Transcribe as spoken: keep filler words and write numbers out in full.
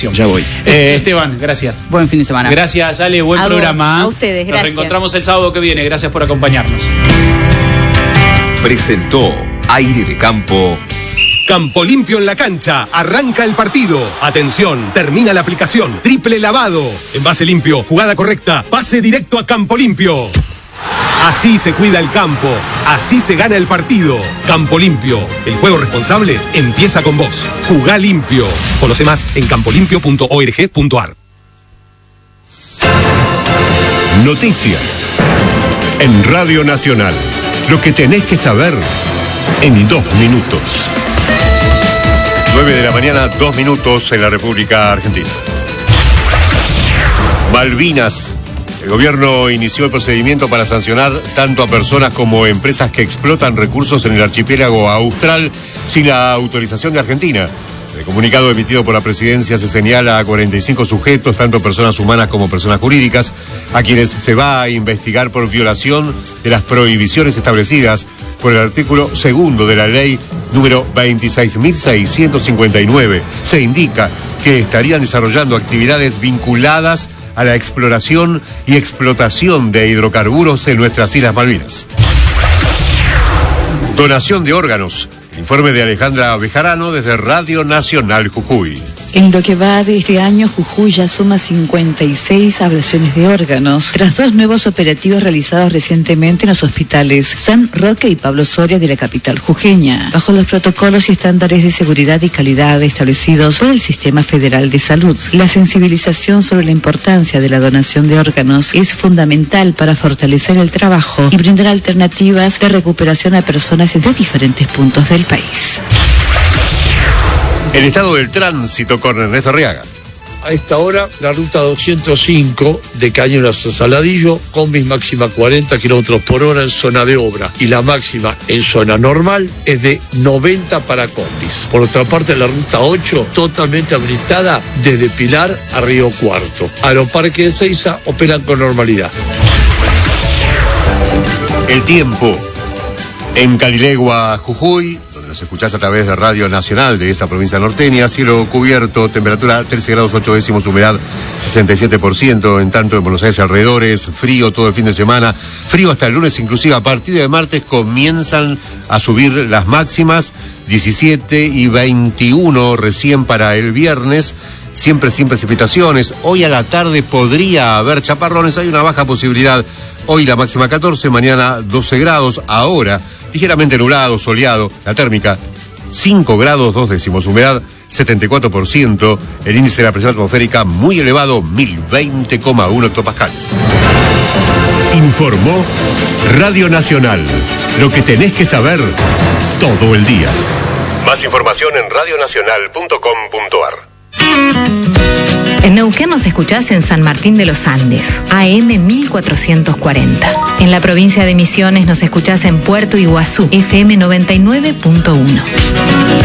Ya voy. Eh, Esteban, gracias. Buen fin de semana. Gracias, Ale, buen a programa. Vos, a ustedes, gracias. Nos reencontramos el sábado que viene. Gracias por acompañarnos. Presentó Aire de Campo. Campo Limpio en la cancha. Arranca el partido. Atención, termina la aplicación. Triple lavado. Envase limpio, jugada correcta. Pase directo a Campo Limpio. Así se cuida el campo. Así se gana el partido. Campo Limpio. El juego responsable empieza con vos. Jugá limpio. Conoce más en campo limpio punto org punto ar. Noticias en Radio Nacional. Lo que tenés que saber en dos minutos. nueve de la mañana, dos minutos en la República Argentina. Malvinas. El gobierno inició el procedimiento para sancionar tanto a personas como empresas que explotan recursos en el archipiélago austral sin la autorización de Argentina. En el comunicado emitido por la presidencia se señala a cuarenta y cinco sujetos, tanto personas humanas como personas jurídicas, a quienes se va a investigar por violación de las prohibiciones establecidas por el artículo segundo de la ley número veintiséis mil seiscientos cincuenta y nueve. Se indica que estarían desarrollando actividades vinculadas a la exploración y explotación de hidrocarburos en nuestras Islas Malvinas. Donación de órganos. El informe de Alejandra Bejarano desde Radio Nacional Jujuy. En lo que va de este año, Jujuy ya suma cincuenta y seis ablaciones de órganos, tras dos nuevos operativos realizados recientemente en los hospitales San Roque y Pablo Soria de la capital jujeña, bajo los protocolos y estándares de seguridad y calidad establecidos por el Sistema Federal de Salud. La sensibilización sobre la importancia de la donación de órganos es fundamental para fortalecer el trabajo y brindar alternativas de recuperación a personas de diferentes puntos del país. El estado del tránsito con Ernesto Arriaga. A esta hora, la ruta doscientos cinco de Cañuelas a Saladillo, combis máxima cuarenta kilómetros por hora en zona de obra. Y la máxima en zona normal es de noventa para combis. Por otra parte, la ruta ocho, totalmente habilitada desde Pilar a Río Cuarto. Aeroparque de Ezeiza operan con normalidad. El tiempo. En Calilegua, Jujuy, donde nos escuchás a través de Radio Nacional de esa provincia norteña, cielo cubierto, temperatura trece grados ocho décimos, humedad sesenta y siete por ciento, en tanto en Buenos Aires alrededores, frío todo el fin de semana, frío hasta el lunes, inclusive a partir de martes comienzan a subir las máximas, diecisiete y veintiuno recién para el viernes, siempre sin precipitaciones. Hoy a la tarde podría haber chaparrones, hay una baja posibilidad. Hoy la máxima catorce, mañana doce grados, ahora ligeramente nublado, soleado, la térmica cinco grados dos décimos, humedad setenta y cuatro por ciento, el índice de la presión atmosférica muy elevado, mil veinte coma uno hectopascales. Informó Radio Nacional. Lo que tenés que saber todo el día. Más información en radio nacional punto com punto ar. En Neuquén nos escuchás en San Martín de los Andes, A M mil cuatrocientos cuarenta. En la provincia de Misiones nos escuchás en Puerto Iguazú, F M noventa y nueve punto uno.